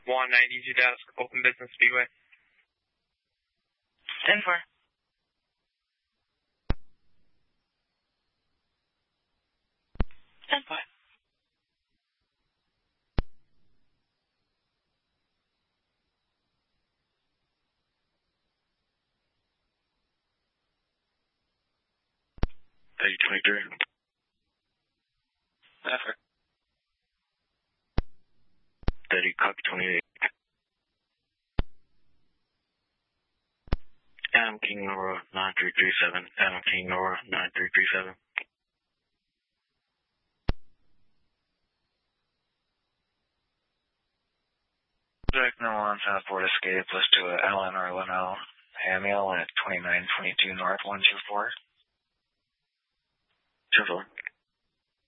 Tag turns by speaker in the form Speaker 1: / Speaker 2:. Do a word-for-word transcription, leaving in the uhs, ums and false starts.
Speaker 1: one ninety-two desk, Open Business Speedway.
Speaker 2: ten four. ten four.
Speaker 3: thirty twenty-three.
Speaker 2: Effort.
Speaker 3: thirty, copy twenty-eight. Adam King Nora nine three three seven. Adam King Nora nine three three seven.
Speaker 4: Direct number one Southport Escape, list to Allen or Linnell Hamill at twenty-nine twenty-two North one two four.
Speaker 3: two four.